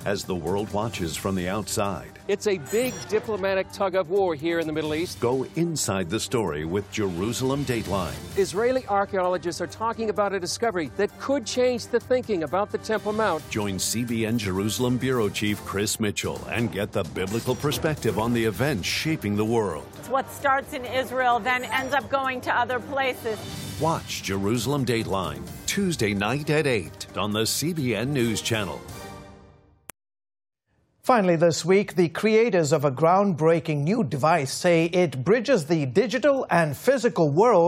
as the world watches from the outside. It's a big diplomatic tug-of-war here in the Middle East. Go inside the story with Jerusalem Dateline. Israeli archaeologists are talking about a discovery that could change the thinking about the Temple Mount. Join CBN Jerusalem Bureau Chief Chris Mitchell and get the biblical perspective on the events shaping the world. What starts in Israel then ends up going to other places. Watch Jerusalem Dateline Tuesday night at 8 on the CBN News Channel. Finally this week, the creators of a groundbreaking new device say it bridges the digital and physical world